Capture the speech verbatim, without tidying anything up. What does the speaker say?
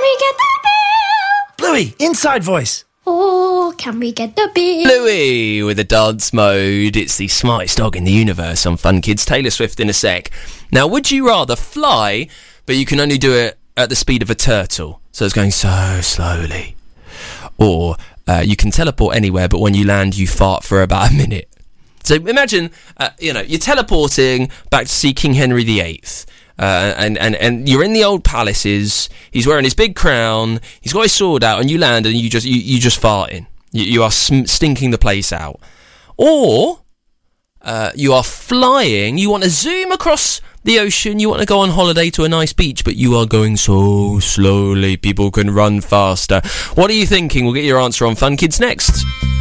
we get the bill? Bluey, inside voice. Oh, can we get the bill? Bluey with a dance mode. It's the smartest dog in the universe on Fun Kids. Taylor Swift in a sec. Now, would you rather fly, but you can only do it at the speed of a turtle, so it's going so slowly, or uh, you can teleport anywhere, but when you land, you fart for about a minute? So imagine, uh, you know, you're teleporting back to see King Henry the Eighth. Uh, and, and, and you're in the old palaces, he's wearing his big crown, he's got his sword out, and you land and you just, you, you just farting. You, you are sm- stinking the place out. Or, uh, you are flying, you want to zoom across the ocean, you want to go on holiday to a nice beach, but you are going so slowly, people can run faster. What are you thinking? We'll get your answer on Fun Kids next.